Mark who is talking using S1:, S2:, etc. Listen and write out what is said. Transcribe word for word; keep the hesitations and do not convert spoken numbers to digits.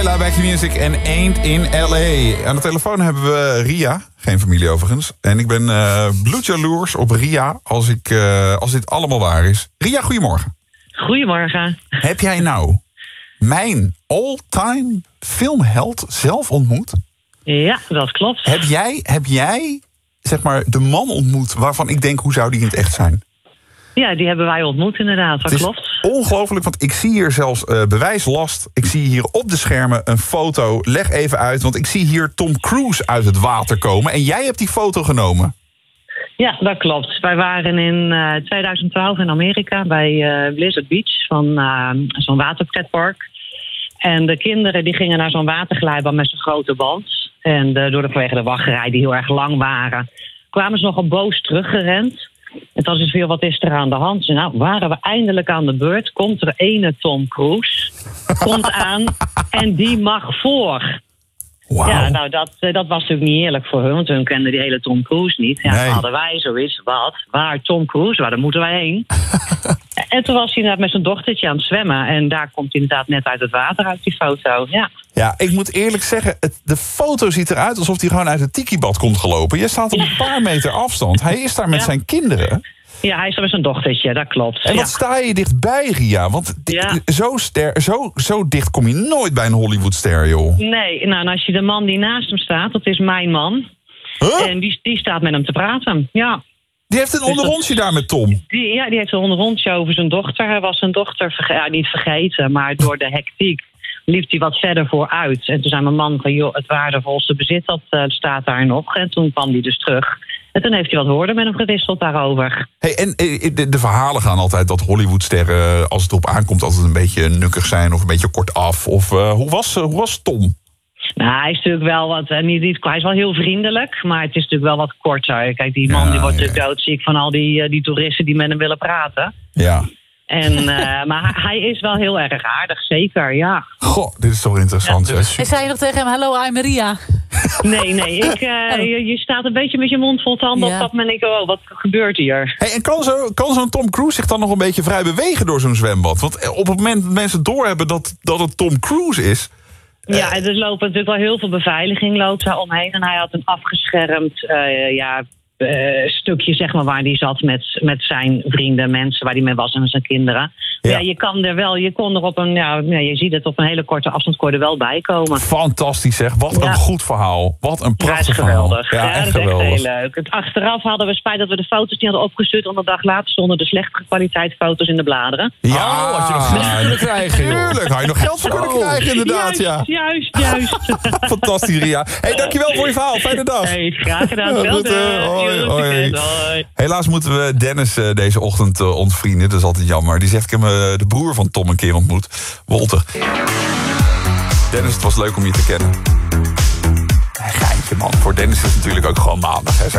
S1: Back to Music en Ain't in L A. Aan de telefoon hebben we Ria, geen familie overigens. En ik ben uh, bloedjaloers op Ria als, ik, uh, als dit allemaal waar is. Ria, goedemorgen.
S2: Goedemorgen.
S1: Heb jij nou mijn all-time filmheld zelf ontmoet?
S2: Ja, dat klopt.
S1: Heb jij, heb jij zeg maar, de man ontmoet waarvan ik denk, hoe zou die in het echt zijn?
S2: Ja, die hebben wij ontmoet inderdaad, dat
S1: het is
S2: klopt.
S1: Ongelooflijk, want ik zie hier zelfs uh, bewijslast. Ik zie hier op de schermen een foto. Leg even uit, want ik zie hier Tom Cruise uit het water komen. En jij hebt die foto genomen.
S2: Ja, dat klopt. Wij waren in uh, twintig twaalf in Amerika bij uh, Blizzard Beach, van uh, zo'n waterpretpark. En de kinderen die gingen naar zo'n waterglijbaan met zo'n grote band. En de, door de, vanwege de wachtrij die heel erg lang waren, kwamen ze nogal boos teruggerend. En toen is veel, wat is er aan de hand? Nou, waren we eindelijk aan de beurt. Komt er ene Tom Cruise. Komt aan en die mag voor.
S1: Wow.
S2: Ja, nou, dat, dat was natuurlijk niet eerlijk voor hun. Want hun kenden die hele Tom Cruise niet. Ja,
S1: nee.
S2: Dan hadden wij zoiets. Wat? Waar Tom Cruise? Waar, daar moeten wij heen. En toen was hij inderdaad met zijn dochtertje aan het zwemmen. En daar komt hij inderdaad net uit het water, uit die foto. Ja,
S1: ja, ik moet eerlijk zeggen, het, de foto ziet eruit alsof hij gewoon uit het tikibad komt gelopen. Je staat op een paar meter afstand. Hij is daar met
S2: ja.
S1: zijn kinderen.
S2: Ja, hij is er met zijn dochtertje, dat klopt.
S1: En wat
S2: ja.
S1: sta je dichtbij, Ria? Want di-
S2: Ja.
S1: zo, ster, zo, zo dicht kom je nooit bij een Hollywoodster, joh.
S2: Nee, nou, en als je de man die naast hem staat, dat is mijn man.
S1: Huh?
S2: En die, die staat met hem te praten, ja.
S1: Die heeft een
S2: Dus
S1: onderrondje
S2: dat-
S1: daar met Tom.
S2: Die, ja, die heeft een onderrondje over zijn dochter. Hij was zijn dochter verge- ja, niet vergeten, maar door de hectiek liep hij wat verder vooruit. En toen zei mijn man van, joh, het waardevolste bezit, dat uh, staat daar nog. En toen kwam hij dus terug. En toen heeft hij wat woorden met hem gewisseld daarover.
S1: Hey, en eh, de, de verhalen gaan altijd dat Hollywoodsterren, als het erop aankomt, altijd een beetje nukkig zijn of een beetje kortaf. Of uh, hoe, was, uh, hoe was Tom?
S2: Nou, hij is natuurlijk wel wat, uh, niet, niet, hij is wel heel vriendelijk, maar het is natuurlijk wel wat korter. Kijk, die man
S1: Ja,
S2: die wordt
S1: ja.
S2: natuurlijk doodziek van al die, uh, die toeristen die met hem willen praten.
S1: Ja.
S2: En, uh, maar hij, hij is wel heel erg aardig, zeker, ja.
S1: Goh, dit is toch interessant.
S2: Ja,
S1: hè?
S2: dus-
S1: Super.
S3: En zei je nog tegen hem, hallo, I'm Maria.
S2: Nee, nee, ik, uh, je, je staat een beetje met je mond vol tanden
S3: Ja.
S2: op dat moment. Ik, oh, wat gebeurt hier?
S1: Hey, en kan, zo, kan zo'n Tom Cruise zich dan nog een beetje vrij bewegen door zo'n zwembad? Want op het moment dat mensen doorhebben dat, dat het Tom Cruise is.
S2: Ja, en er lopen natuurlijk wel heel veel beveiliging loopt daar omheen. En hij had een afgeschermd uh, ja, uh, stukje, zeg maar, waar hij zat met, met zijn vrienden, mensen waar hij mee was en met zijn kinderen.
S1: Ja.
S2: Ja, je kan er wel, je kon er op een, ja, ja, je ziet het op een hele korte afstand, kon je er wel bij komen.
S1: Fantastisch zeg. Wat
S2: Ja.
S1: een goed verhaal. Wat een
S2: Ja,
S1: prachtig
S2: is geweldig.
S1: verhaal.
S2: Ja,
S1: Ja, echt
S2: dat is
S1: geweldig.
S2: echt heel leuk. Het achteraf hadden we spijt dat we de foto's niet hadden opgestuurd, want een dag later stonden de slechtere kwaliteit foto's in de bladeren.
S1: Ja,
S4: Oh, had je nog geld kunnen krijgen, joh.
S1: Tuurlijk, had je nog geld voor kunnen
S4: Oh.
S1: krijgen inderdaad.
S2: Juist,
S1: Ja.
S2: juist, juist.
S1: Fantastisch, Ria. Hey, dankjewel voor je verhaal. Fijne dag.
S2: Hey, graag gedaan. Wel
S1: Goed, eh, hoi,
S2: Goed,
S1: hoi.
S2: hoi.
S1: Helaas moeten we Dennis uh, deze ochtend uh, ontvrienden. Dat is altijd jammer. Die zegt, ik heb uh, de broer van Tom een keer ontmoet. Wolter. Dennis, het was leuk om je te kennen. Een geintje, man. Voor Dennis is het natuurlijk ook gewoon maandag. Hè.